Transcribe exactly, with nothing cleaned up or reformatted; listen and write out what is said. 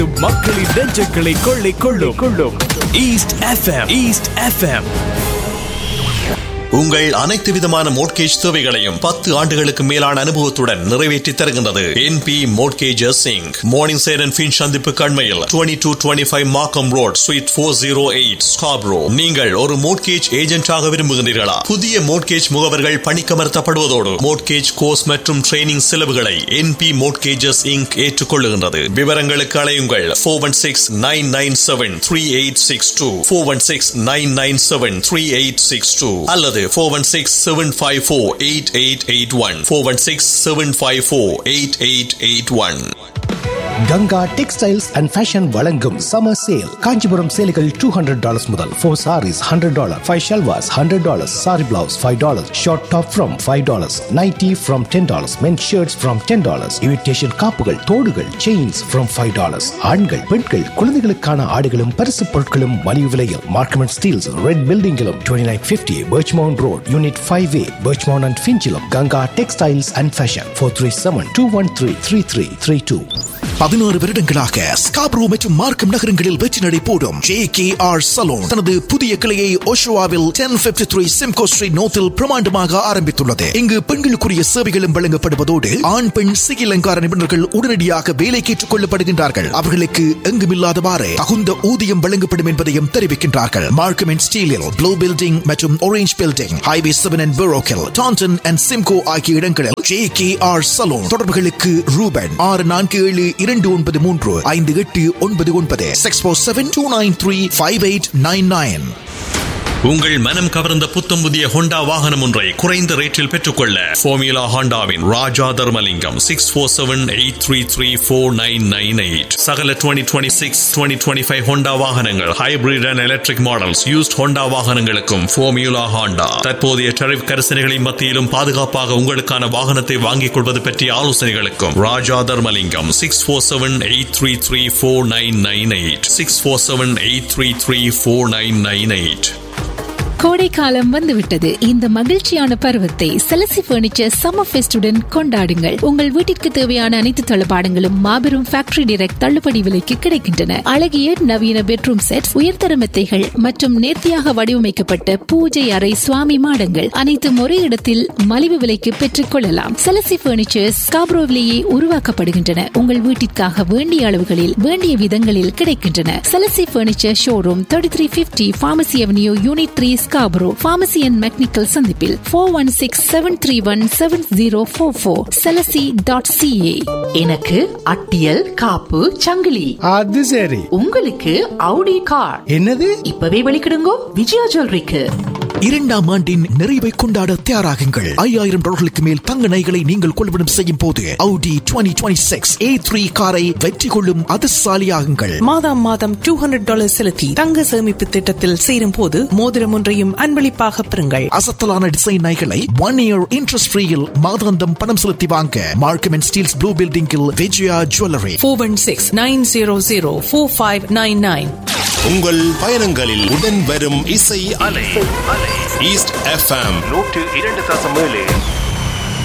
மக்களின் நெஞ்சங்களை கொள்ளை கொள்ளும் கொள்ளும் ஈஸ்ட் எஃப்எம் ஈஸ்ட் எஃப்எம். உங்கள் அனைத்து விதமான மோட்கேஜ் தேவைகளையும் பத்து ஆண்டுகளுக்கு மேலான அனுபவத்துடன் நிறைவேற்றி தருகின்றது NP mortgages Singh. Morning side and fin சந்திப்பு கண்மையில் டுவெண்ட்டி டூ டுவெண்ட்டி ஃபைவ் மார்க்கம் road sweet four zero eight Scarborough. நீங்கள் ஒரு மோட்கேஜ் ஏஜென்டாக விரும்புகின்றீர்களா? புதிய மோட்கேஜ் முகவர்கள் பணிக்கமர்த்தப்படுவதோடு மோட்கேஜ் கோர்ஸ் மற்றும் ட்ரைனிங் செலவுகளை என்பி மோட்கேஜஸ் இங்க் ஏற்றுக்கொள்ளுகின்றது. விவரங்களுக்கு அழையுங்கள் four one six nine nine seven three eight six two four one six nine nine seven three eight six two அல்லது four one six seven five four eight eight eight one four one six seven five four eight eight eight one. Ganga textiles and fashion வழங்கும் summer sale. Kanchipuram சேலைகள் two hundred dollars முதல், four saris hundred dollar, five shalwars hundred dollars, sorry blouse five dollars, short top from five dollars, nightie from ten dollars, men shirts from ten dollars, imitation காப்புகள், தோடுகள், chains from five dollars. ஆண்கள் பெண்கள் குழந்தைகளுக்கான ஆடைகளும் பரிசு பொருட்களும் மலிவு விலையில். Markham and Steeles red பில்டிங்கிலும் twenty nine fifty Birchmount road unit five A Birchmount and ஃபிஞ்சிலும். Ganga textiles and fashion four three seven two one three three three three two. பதினாறு வருடங்களாக ஸ்காப்ரோ மற்றும் மார்க்கம் நகரங்களில் வெற்றி நடை போடும் ஜே கே ஆர் சலூன் தனது புதிய கிளையை ஓஷோவாவில் ten fifty three Simcoe street நோத்தில் பிரமாண்டமாக ஆரம்பித்துள்ளது. இங்கு பெண்களுக்குரிய சேவைகளும் வழங்கப்படுவதோடு ஆண் பெண் சிகை அலங்கார நிபுணர்கள் உடனடியாக வேலைக்கு ஏற்றுக் கொள்ளப்படுகின்றார்கள். அவர்களுக்கு எங்குமில்லாதவாறு தகுந்த ஊதியம் வழங்கப்படும் என்பதையும் தெரிவிக்கின்றார்கள். மார்க்கம் அண்ட் ஸ்டீலில் ப்ளூ பில்டிங் மற்றும் orange building, highway seven and பெரோக்கில், Tandon and Simcoe ஆகிய இடங்களில் ஜே கே ஆர் சலூன். தொடர்புகளுக்கு ரூபன் ஆறு நான்கு ஏழு இரண்டு ஒன்பது மூன்று ஐந்து எட்டு ஒன்பது ஒன்பது six four seven two nine three five eight nine nine. உங்கள் மனம் கவர்ந்த புத்தம் புதிய ஹோண்டா வாகனம் ஒன்றை குறைந்த ரேட்டில் பெற்றுக்கொள்ள ஃபார்முலா ஹோண்டாவின் ராஜா Dharmalingam six four seven eight three three four nine nine eight. சகல twenty twenty six twenty twenty five Honda வாகனங்கள், hybrid and electric models, used Honda வாகனங்களுக்கும் ஃபார்முலா ஹோண்டா. தற்போதைய டரிஃப் கரிசனைகளின் மத்தியிலும் பாதுகாப்பாக உங்களுக்கான வாகனத்தை வாங்கிக் கொள்வது பற்றிய ஆலோசனைகளுக்கும் ராஜா Dharmalingam six four seven eight three three four nine nine eight six four seven eight three three four nine nine eight. கோடை காலம் வந்துவிட்டது. இந்த மகிழ்ச்சியான பருவத்தை செலசி பர்னிச்சர் சம்மர் ஃபெஸ்டுடன் கொண்டாடுங்கள். உங்கள் வீட்டிற்கு தேவையான அனைத்து தளபாடங்களும் மாபெரும் ஃபேக்டரி டைரக்ட் தள்ளுபடி விலைக்கு கிடைக்கின்றன. அழகிய நவீன பெட்ரூம் செட், உயர்தர மெத்தைகள் மற்றும் நேர்த்தியாக வடிவமைக்கப்பட்ட பூஜை அறை, சுவாமி மாடங்கள் அனைத்தும் ஒரே இடத்தில் மலிவு விலைக்கு பெற்றுக் கொள்ளலாம். செலசி பர்னிச்சர் ஸ்காப்ரோவிலேயே உருவாக்கப்படுகின்றன. உங்கள் வீட்டிற்காக வேண்டிய அளவுகளில் வேண்டிய விதங்களில் கிடைக்கின்றன. செலசி furniture showroom thirty three fifty pharmacy avenue unit three Scarborough. Pharmacy and mechanical சந்திப்பில் four one six seven three one seven zero four four செலசி dot CA. எனக்கு அட்டியல் காப்பு சங்கிலி. அது சரி. உங்களுக்கு அவுடி கார். என்னது? இப்பவே வெளிக்கிடுங்கோ விஜயா ஜுவல்லரிக்கு. இரண்டாம் ஆண்டின் நிறைவை கொண்டாட தயாராகுங்கள். ஐயாயிரம் டாலர்களுக்கு மேல் தங்க நகைகளை நீங்கள் கொள்வனம் செய்யும் போது Audi twenty twenty six A three காரை வெற்றி கொள்ளும் அதிர்ஷ்டசாலியாகுங்கள். மாதம் மாதம் டூ ஹண்ட்ரட் டாலர் செலுத்தி தங்க சேமிப்பு திட்டத்தில் சேரும் போது மோதிரம் ஒன்றையும் அன்பளிப்பாக பெறுங்கள். அசத்தலான டிசைன் நகைகளை ஒன் இயர் இன்ட்ரெஸ்ட் ஃப்ரீயில் மாதாந்தம் பணம் செலுத்தி வாங்க மார்க்கம் அண்ட் ஸ்டீல்ஸ் ப்ளூ பில்டிங்கில் Vijaya jewellery. Four one six nine zero zero four five nine nine. உங்கள் பயணங்களில் உடன் வரும் இசை அலை ஈஸ்ட் எஃப்எம் நூற்று இரண்டு தசம் ஏழு.